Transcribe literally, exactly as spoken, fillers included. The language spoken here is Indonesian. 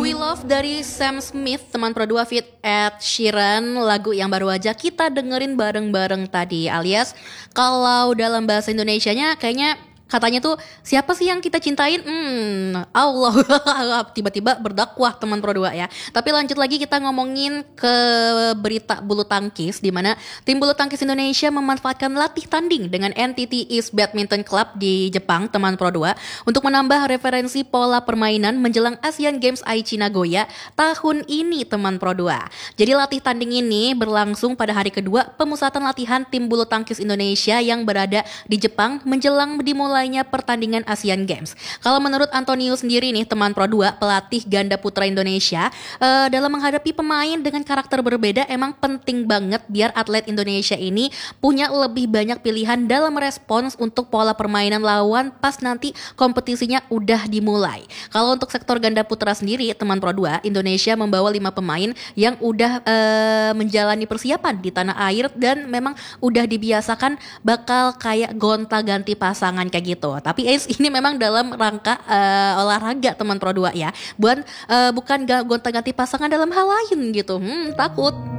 We Love dari Sam Smith, teman Pro dua feat Ed Sheeran, lagu yang baru aja kita dengerin bareng-bareng tadi. Alias kalau dalam bahasa Indonesianya kayaknya katanya tuh siapa sih yang kita cintain? Hmm, Allah. Tiba-tiba berdakwah teman Pro dua ya. Tapi lanjut lagi kita ngomongin ke berita bulu tangkis, di mana tim bulu tangkis Indonesia memanfaatkan latih tanding dengan N T T East Badminton Club di Jepang, teman Pro dua, untuk menambah referensi pola permainan menjelang Asian Games Aichi Nagoya tahun ini, teman Pro dua. Jadi latih tanding ini berlangsung pada hari kedua pemusatan latihan tim bulu tangkis Indonesia yang berada di Jepang menjelang dimulai mulainya pertandingan Asian Games. Kalau menurut Antonio sendiri nih, teman Pro dua, pelatih ganda putra Indonesia, uh, dalam menghadapi pemain dengan karakter berbeda emang penting banget biar atlet Indonesia ini punya lebih banyak pilihan dalam respons untuk pola permainan lawan pas nanti kompetisinya udah dimulai. Kalau untuk sektor ganda putra sendiri, teman Pro dua, Indonesia membawa lima pemain yang udah uh, menjalani persiapan di tanah air dan memang udah dibiasakan bakal kayak gonta-ganti pasangan kayak gitu. Tapi Ace ini memang dalam rangka uh, olahraga, teman Pro dua ya. Bukan uh, bukan gonta-ganti pasangan dalam hal lain gitu. Hmm, takut.